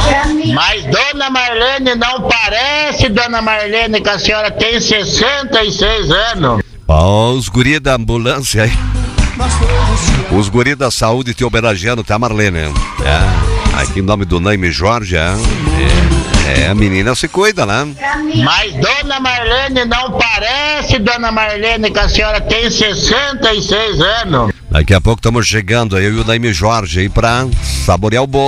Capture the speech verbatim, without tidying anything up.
Mas dona Marlene, não parece, dona Marlene, que a senhora tem sessenta e seis anos. Ó, os guri da ambulância aí. Os guri da saúde te homenageando, tá, Marlene? É, aqui em nome do Naime Jorge, é, é, é, a menina se cuida, né? Mas dona Marlene, não parece, dona Marlene, que a senhora tem sessenta e seis anos. Daqui a pouco estamos chegando, eu e o Naime Jorge aí pra saborear o bolo.